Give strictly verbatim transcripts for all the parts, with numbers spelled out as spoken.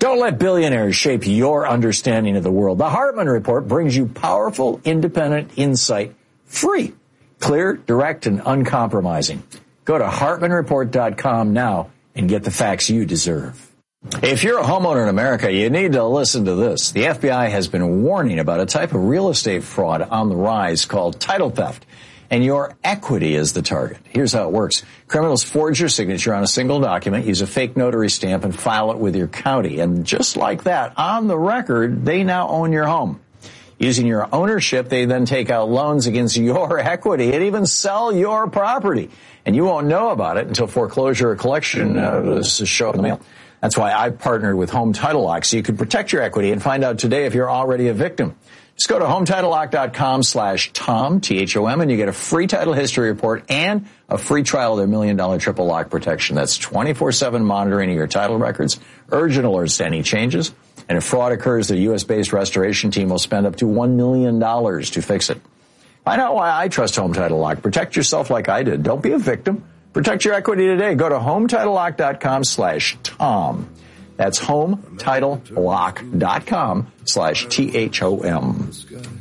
Don't let billionaires shape your understanding of the world. The Hartman Report brings you powerful, independent insight, free, clear, direct, and uncompromising. Go to Hartman Report dot com now and get the facts you deserve. If you're a homeowner in America, you need to listen to this. The F B I has been warning about a type of real estate fraud on the rise called title theft, and your equity is the target. Here's how it works. Criminals forge your signature on a single document, use a fake notary stamp, and file it with your county. And just like that, on the record, they now own your home. Using your ownership, they then take out loans against your equity and even sell your property. And you won't know about it until foreclosure or collection uh, show up in the mail. That's why I partnered with Home Title Lock, so you can protect your equity and find out today if you're already a victim. Just go to home title lock dot com slash Tom, T H O M, and you get a free title history report and a free trial of their million dollar triple lock protection. That's twenty-four seven monitoring of your title records, urgent alerts to any changes, and if fraud occurs, the U S-based restoration team will spend up to one million dollars to fix it. Find out why I trust Home Title Lock. Protect yourself like I did. Don't be a victim. Protect your equity today. Go to home title lock dot com slash Tom. That's home title lock dot com slash T H O M.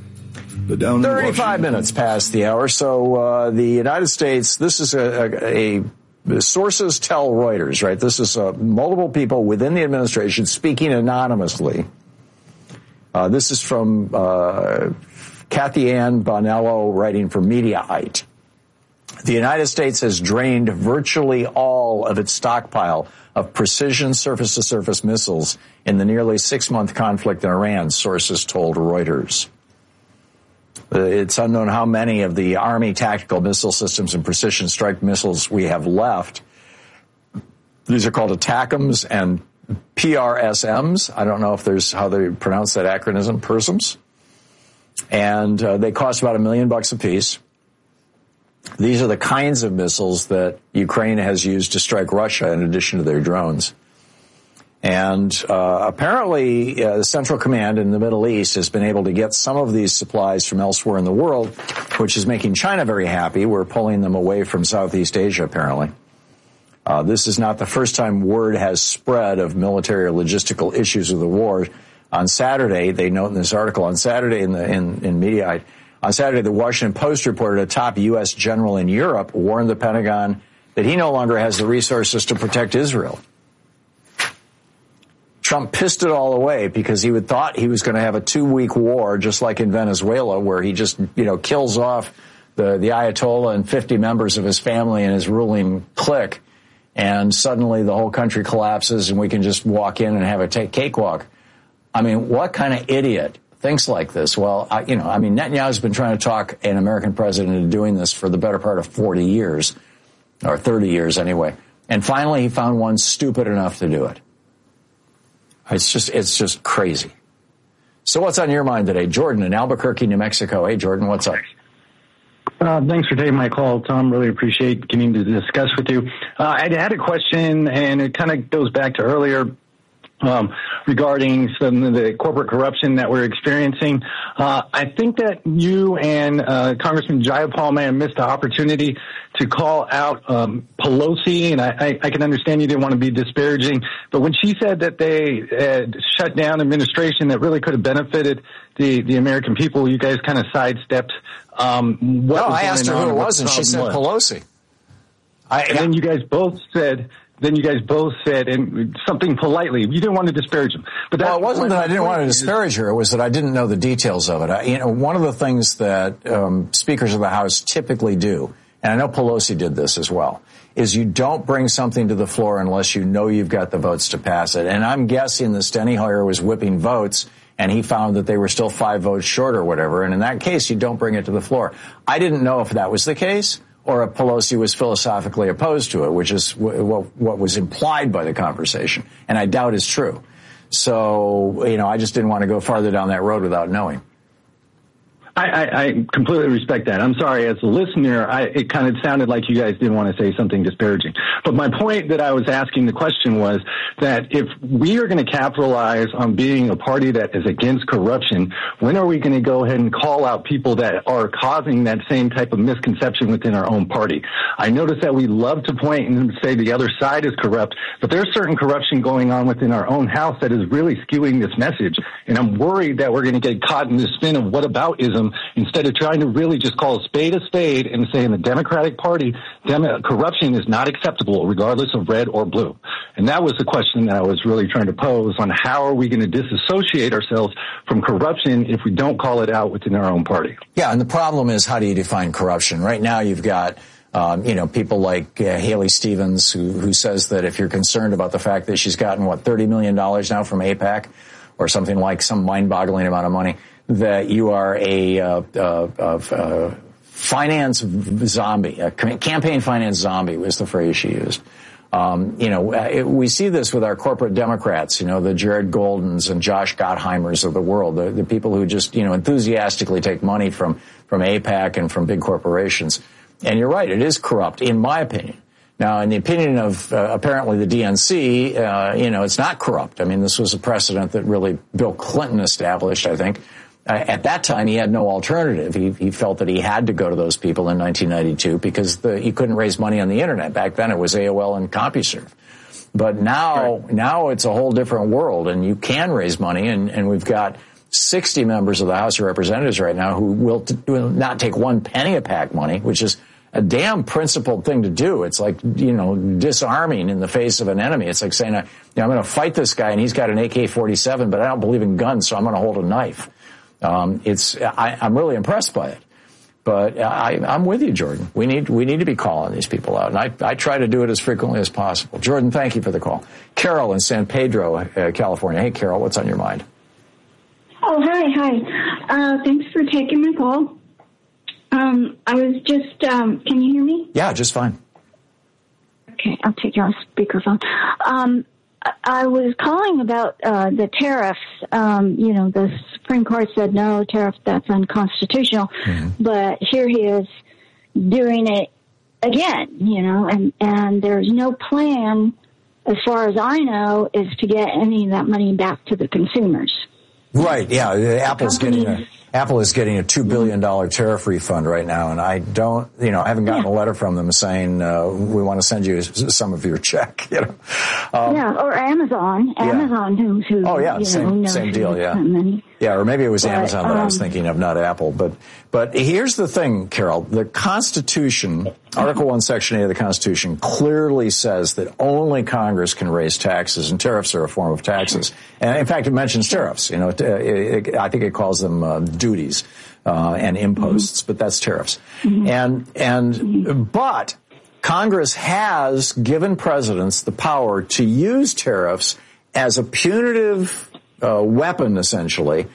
thirty-five minutes past the hour. So uh, the United States, this is a, a, a sources tell Reuters, right? This is uh, multiple people within the administration speaking anonymously. Uh, this is from uh, Kathy Ann Bonello writing for Mediaite. The United States has drained virtually all of its stockpile of precision surface-to-surface missiles in the nearly six-month conflict in Iran, sources told Reuters. It's unknown how many of the Army tactical missile systems and precision strike missiles we have left. These are called ATACMS and P R S Ms. I don't know if there's how they pronounce that acronym, P R S Ms. And uh, they cost about a million bucks apiece. These are the kinds of missiles that Ukraine has used to strike Russia in addition to their drones. And uh, apparently uh, the Central Command in the Middle East has been able to get some of these supplies from elsewhere in the world, which is making China very happy. We're pulling them away from Southeast Asia, apparently. Uh, this is not the first time word has spread of military or logistical issues of the war. On Saturday, they note in this article, on Saturday in, the, in, in Mediaite, On Saturday, the Washington Post reported a top U S general in Europe warned the Pentagon that he no longer has the resources to protect Israel. Trump pissed it all away because he would thought he was going to have a two-week war, just like in Venezuela, where he just, you know, kills off the, the Ayatollah and fifty members of his family and his ruling clique, and suddenly the whole country collapses and we can just walk in and have a take cakewalk. I mean, what kind of idiot thinks like this? Well, I, you know, I mean, Netanyahu's been trying to talk an American president into doing this for the better part of forty years, or thirty years anyway. And finally, he found one stupid enough to do it. It's just, it's just crazy. So what's on your mind today? Jordan in Albuquerque, New Mexico. Hey, Jordan, what's up? Uh, thanks for taking my call, Tom. Really appreciate getting to discuss with you. Uh, I had a question, and it kind of goes back to earlier um, regarding some of the corporate corruption that we're experiencing. Uh, I think that you and uh, Congressman Jayapal may have missed the opportunity to call out um, Pelosi, and I, I, I can understand you didn't want to be disparaging, but when she said that they had shut down administration that really could have benefited the, the American people, you guys kind of sidestepped. Um, what no, was I asked her who it was, and she said was. Pelosi. I, and then you guys both said, then you guys both said, and something politely, you didn't want to disparage them. But well, it wasn't that I didn't want to disparage her. It was that I didn't know the details of it. I, you know, one of the things that um, speakers of the House typically do, and I know Pelosi did this as well, is you don't bring something to the floor unless you know you've got the votes to pass it. And I'm guessing the Steny Hoyer was whipping votes, and he found that they were still five votes short or whatever. And in that case, you don't bring it to the floor. I didn't know if that was the case or if Pelosi was philosophically opposed to it, which is what, what was implied by the conversation. And I doubt is true. So, you know, I just didn't want to go farther down that road without knowing. I, I, I completely respect that. I'm sorry, as a listener, I, it kind of sounded like you guys didn't want to say something disparaging. But my point that I was asking the question was that if we are going to capitalize on being a party that is against corruption, when are we going to go ahead and call out people that are causing that same type of misconception within our own party? I notice that we love to point and say the other side is corrupt, but there's certain corruption going on within our own house that is really skewing this message. And I'm worried that we're going to get caught in the spin of whataboutism instead of trying to really just call a spade a spade and say in the Democratic Party, Dem- corruption is not acceptable regardless of red or blue. And that was the question that I was really trying to pose on how are we going to disassociate ourselves from corruption if we don't call it out within our own party. Yeah, and the problem is, how do you define corruption? Right now you've got Um, you know, people like uh, Haley Stevens, who, who says that if you're concerned about the fact that she's gotten, what, thirty million dollars now from AIPAC or something like some mind-boggling amount of money, that you are a uh, uh, uh, finance zombie, a campaign finance zombie was the phrase she used. Um, you know, it, we see this with our corporate Democrats, you know, the Jared Goldens and Josh Gottheimers of the world, the, the people who just, you know, enthusiastically take money from, from AIPAC and from big corporations. And you're right, it is corrupt, in my opinion. Now, in the opinion of uh, apparently the D N C, uh, you know, it's not corrupt. I mean, this was a precedent that really Bill Clinton established, I think. Uh, at that time, he had no alternative. He, he felt that he had to go to those people in nineteen ninety-two because the, he couldn't raise money on the Internet. Back then, it was A O L and CompuServe. But now, right. now it's a whole different world, and you can raise money, and, and we've got sixty members of the House of Representatives right now who will, t- will not take one penny of PAC money, which is a damn principled thing to do. It's like, you know, disarming in the face of an enemy. It's like saying, you know, I'm going to fight this guy and he's got an A K forty-seven, but I don't believe in guns, so I'm going to hold a knife. Um, it's, I, I'm really impressed by it. But I, I'm with you, Jordan. We need, we need to be calling these people out. And I, I try to do it as frequently as possible. Jordan, thank you for the call. Carol in San Pedro, uh, California. Hey, Carol, what's on your mind? Oh, hi, hi. Uh, thanks for taking my call. Um, I was just, um, can you hear me? Yeah, just fine. Okay, I'll take you on speakerphone. Um, I, I was calling about, uh, the tariffs. Um, you know, the Supreme Court said no, tariff, that's unconstitutional. Mm-hmm. But here he is doing it again, you know, and, and there's no plan, as far as I know, is to get any of that money back to the consumers. Right, yeah. Apple's getting a, Apple is getting a two billion dollars tariff refund right now, and I don't, you know, I haven't gotten yeah. a letter from them saying, uh, we want to send you some of your check, you know. Um, yeah, or Amazon. Amazon, yeah. who, who, oh, yeah, you same, know, same deal, yeah. Yeah, or maybe it was but, Amazon that um, I was thinking of, not Apple. But but here's the thing, Carol. The Constitution, Article one, Section eight of the Constitution, clearly says that only Congress can raise taxes, and tariffs are a form of taxes. And in fact, it mentions tariffs. You know, it, it, it, I think it calls them uh, duties uh, and imposts, mm-hmm. but that's tariffs. Mm-hmm. And and mm-hmm. but Congress has given presidents the power to use tariffs as a punitive Uh, weapon, essentially,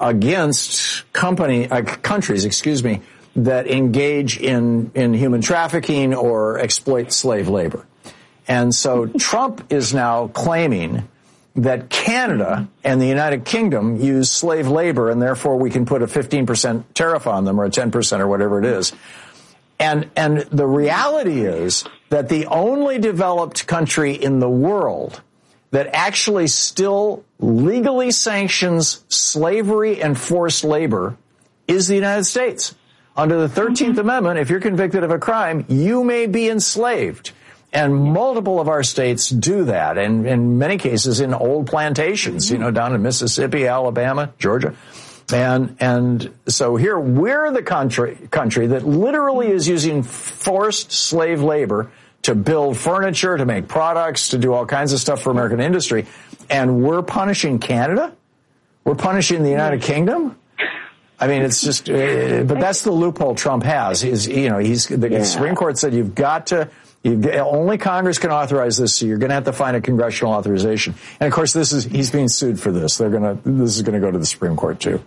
against company uh, countries, excuse me, that engage in in human trafficking or exploit slave labor. And so Trump is now claiming that Canada and the United Kingdom use slave labor, and therefore we can put a fifteen percent tariff on them, or a ten percent, or whatever it is. And and the reality is that the only developed country in the world that actually still legally sanctions slavery and forced labor is the United States. Under the thirteenth mm-hmm. Amendment, if you're convicted of a crime, you may be enslaved. And multiple of our states do that, and in many cases in old plantations, mm-hmm. you know, down in Mississippi, Alabama, Georgia. And and so here we're the country country that literally is using forced slave labor to build furniture, to make products, to do all kinds of stuff for American industry. And we're punishing Canada? We're punishing the United Kingdom? I mean, it's just, uh, but that's the loophole Trump has. He's, you know, he's, the yeah. Supreme Court said you've got to, you've, only Congress can authorize this, so you're going to have to find a congressional authorization. And of course, this is, he's being sued for this. They're going to, this is going to go to the Supreme Court too.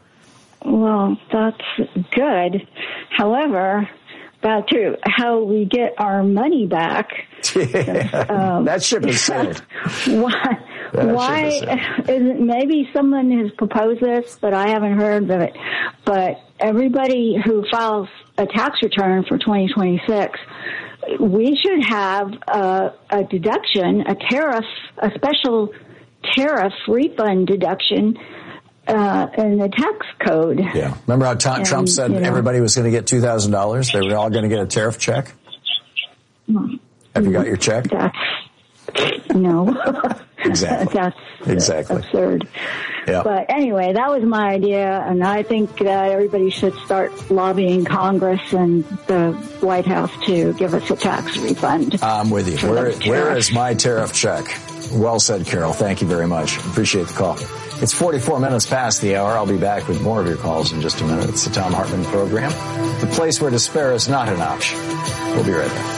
Well, that's good. However, back to how we get our money back. Yeah, um, that ship is sailed. Why, Why isn't, maybe someone has proposed this, but I haven't heard of it. But everybody who files a tax return for twenty twenty-six, we should have a, a deduction, a tariff, a special tariff refund deduction uh, in the tax code. Yeah. Remember how Tom, and, Trump said you know, everybody was going to get two thousand dollars? They were all going to get a tariff check? Have you got your check? That's, no. Exactly. That's exactly. absurd. Yeah. But anyway, that was my idea, and I think that everybody should start lobbying Congress and the White House to give us a tax refund. I'm with you. Where, where is my tariff check? Well said, Carol. Thank you very much. Appreciate the call. It's forty-four minutes past the hour. I'll be back with more of your calls in just a minute. It's the Thom Hartmann Program, the place where despair is not an option. We'll be right back.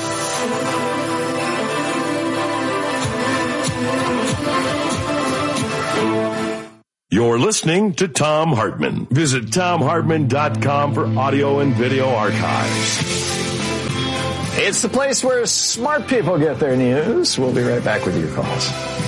You're listening to Thom Hartmann. Visit Thom Hartmann dot com for audio and video archives. It's the place where smart people get their news. We'll be right back with your calls.